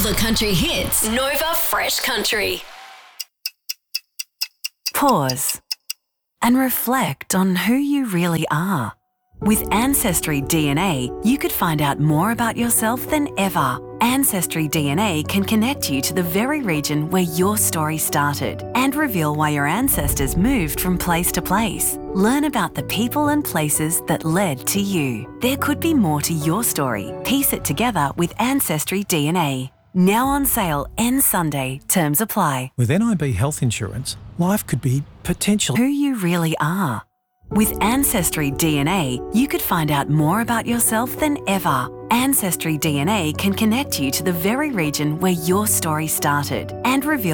the country hits. Nova Fresh Country. Pause and reflect on who you really are. With Ancestry DNA, you could find out more about yourself than ever. Ancestry DNA can connect you to the very region where your story started and reveal why your ancestors moved from place to place. Learn about the people and places that led to you. There could be more to your story. Piece it together with Ancestry DNA. Now on sale, ends Sunday. Terms apply. With NIB Health Insurance, life could be potential. Who you really are. With Ancestry DNA, you could find out more about yourself than ever. Ancestry DNA can connect you to the very region where your story started and reveal